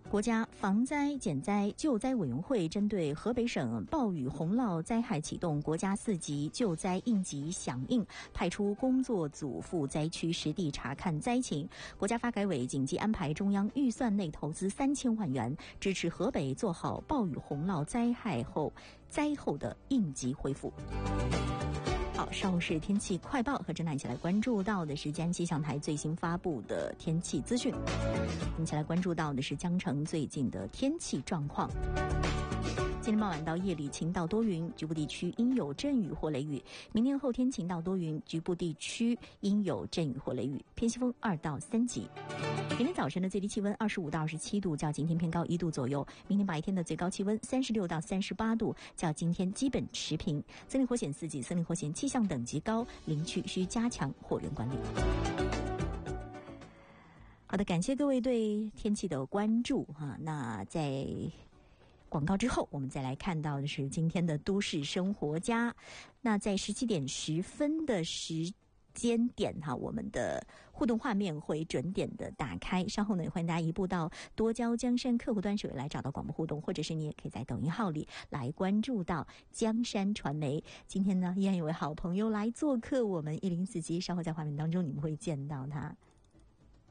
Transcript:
国家防灾减灾救灾委员会针对河北省暴雨洪涝灾害启动国家4级救灾应急响应，派出工作组赴灾区实地查看灾情。国家发改委紧急安排中央预算内投资3000万元，支持河北做好暴雨洪涝灾后的应急恢复。好，稍后是天气快报，和郑娜一起来关注到的是吉安气象台最新发布的天气资讯。我们一起来关注到的是江城最近的天气状况。今天傍晚到夜里晴到多云，局部地区应有阵雨或雷雨。明天后天晴到多云，局部地区应有阵雨或雷雨，偏西风2到3级。明天早晨的最低气温25到27度，较今天偏高1度左右。明天白天的最高气温36到38度，较今天基本持平。森林火险4级，森林火险气象等级高，林区需加强火源管理。好的，感谢各位对天气的关注哈。那在广告之后，我们再来看到的是今天的都市生活家。那在17点10分的时间点哈，我们的互动画面会准点的打开。稍后呢，也欢迎大家移步到多焦江山客户端首页来找到广播互动，或者是你也可以在抖音号里来关注到江山传媒。今天呢，依然有位好朋友来做客我们104期，稍后在画面当中你们会见到他。